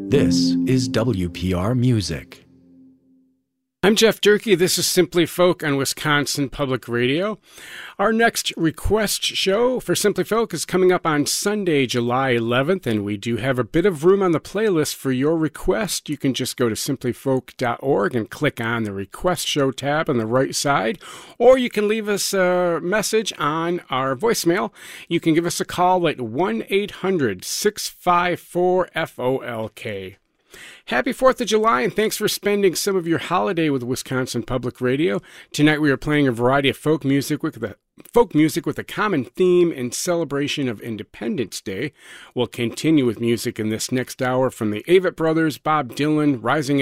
This is WPR Music. I'm Jeff Durkee. This is Simply Folk on Wisconsin Public Radio. Our next request show for Simply Folk is coming up on Sunday, July 11th, and we do have a bit of room on the playlist for your request. You can just go to simplyfolk.org and click on the Request Show tab on the right side, or you can leave us a message on our voicemail. You can give us a call at 1-800-654-FOLK. Happy 4th of July, and thanks for spending some of your holiday with Wisconsin Public Radio. Tonight we are playing a variety of folk music with a common theme in celebration of Independence Day. We'll continue with music in this next hour from the Avett Brothers, Bob Dylan, Rising